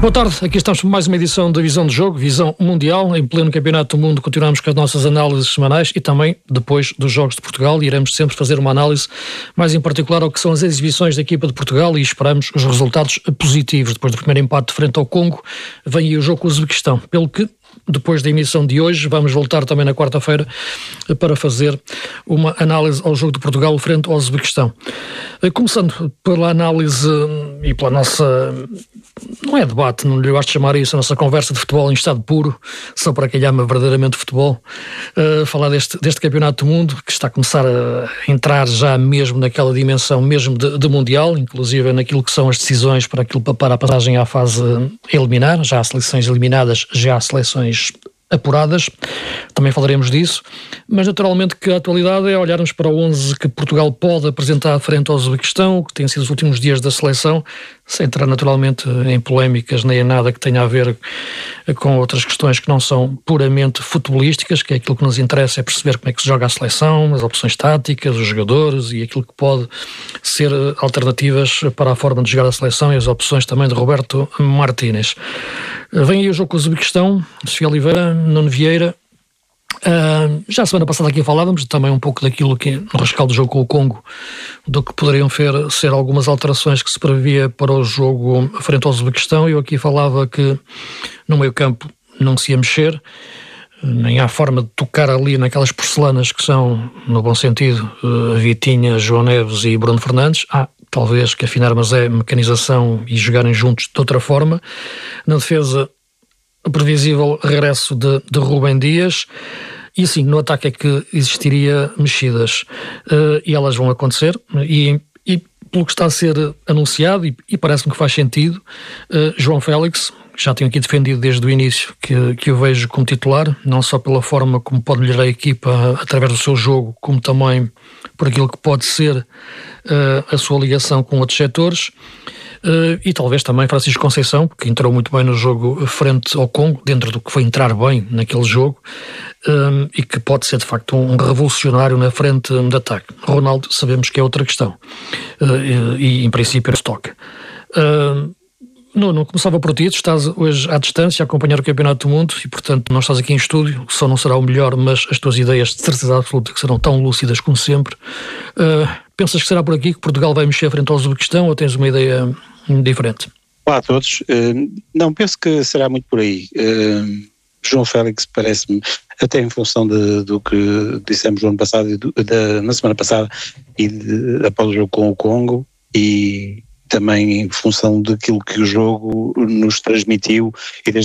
Boa tarde, aqui estamos para mais uma edição da Visão de Jogo, Visão Mundial. Em pleno Campeonato do Mundo continuamos com as nossas análises semanais e também depois dos Jogos de Portugal iremos sempre fazer uma análise mais em particular ao que são as exibições da equipa de Portugal e esperamos os resultados positivos. Depois do primeiro empate frente ao Congo, vem aí o jogo com o Uzbequistão, pelo que depois da emissão de hoje vamos voltar também na quarta-feira para fazer uma análise ao jogo de Portugal frente ao Uzbequistão. Começando pela análise e pela nossa, não é debate, não lhe gosto de chamar isso, a nossa conversa de futebol em estado puro, só para quem ama verdadeiramente futebol, falar deste Campeonato do Mundo, que está a começar a entrar já mesmo naquela dimensão mesmo de Mundial, inclusive naquilo que são as decisões para a passagem à fase eliminar, já há seleções eliminadas, já há seleções apuradas, também falaremos disso, mas naturalmente que a atualidade é olharmos para o 11 que Portugal pode apresentar frente ao Uzbequistão, que tem sido os últimos dias da seleção, sem entrar naturalmente em polémicas nem em nada que tenha a ver com outras questões que não são puramente futebolísticas, que é aquilo que nos interessa, é perceber como é que se joga a seleção, as opções táticas, os jogadores e aquilo que pode ser alternativas para a forma de jogar a seleção e as opções também de Roberto Martínez. Vem aí o jogo com o Uzbequistão, Sofia Oliveira, Nuno Vieira. Já a semana passada aqui falávamos também um pouco daquilo que no rescaldo do jogo com o Congo, do que poderiam ser algumas alterações que se previa para o jogo frente ao Uzbequistão. Eu aqui falava que no meio campo não se ia mexer, nem há forma de tocar ali naquelas porcelanas que são, no bom sentido, Vitinha, João Neves e Bruno Fernandes. Talvez que afinar, mas é mecanização e jogarem juntos de outra forma. Na defesa, o previsível regresso de Rubem Dias. E sim, no ataque é que existiria mexidas. E elas vão acontecer. E pelo que está a ser anunciado, e parece-me que faz sentido, João Félix, que já tenho aqui defendido desde o início, que eu vejo como titular, não só pela forma como pode melhorar a equipa através do seu jogo, como também por aquilo que pode ser a sua ligação com outros setores, e talvez também Francisco Conceição, que entrou muito bem no jogo frente ao Congo, dentro do que foi entrar bem naquele jogo, e que pode ser de facto um revolucionário na frente de ataque. Ronaldo sabemos que é outra questão, e em princípio se toca. Não começava por ti, estás hoje à distância a acompanhar o Campeonato do Mundo e, portanto, não estás aqui em estúdio, só não será o melhor, mas as tuas ideias de certeza absoluta que serão tão lúcidas como sempre. Pensas que será por aqui que Portugal vai mexer frente ao Uzbequistão ou tens uma ideia diferente? Olá a todos. Não, penso que será muito por aí. João Félix parece-me, até em função do que dissemos no ano passado, na semana passada, após o jogo com o Congo, e também em função daquilo que o jogo nos transmitiu e das